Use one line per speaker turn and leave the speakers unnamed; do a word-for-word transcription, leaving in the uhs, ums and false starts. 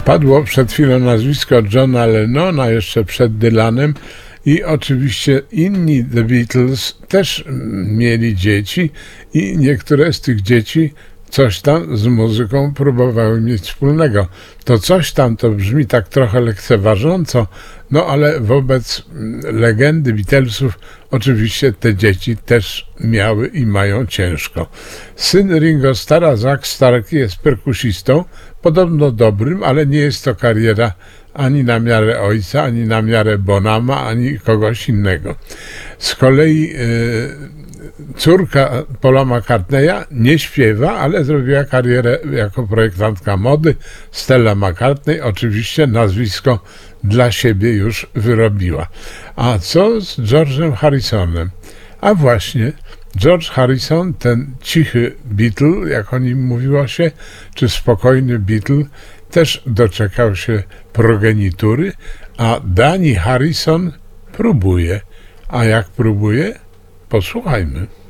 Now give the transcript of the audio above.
Padło przed chwilą nazwisko Johna Lennona, jeszcze przed Dylanem, i oczywiście inni The Beatles też mieli dzieci i niektóre z tych dzieci coś tam z muzyką próbowały mieć wspólnego. To coś tam to brzmi tak trochę lekceważąco, no ale wobec legendy Beatlesów oczywiście te dzieci też miały i mają ciężko. Syn Ringo Starra, Zak Starkey, jest perkusistą, podobno dobrym, ale nie jest to kariera ani na miarę ojca, ani na miarę Bonama, ani kogoś innego. Z kolei yy, córka Paula McCartneya nie śpiewa, ale zrobiła karierę jako projektantka mody. Stella McCartney oczywiście nazwisko dla siebie już wyrobiła. A co z George'em Harrisonem? A właśnie, George Harrison, ten cichy Beatle, jak o nim mówiło się, czy spokojny Beatle, też doczekał się progenitury, a Dhani Harrison próbuje. A jak próbuje? Posłuchajmy.